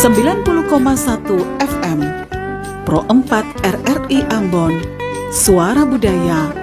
90,1 FM Pro 4 RRI Ambon, Suara Budaya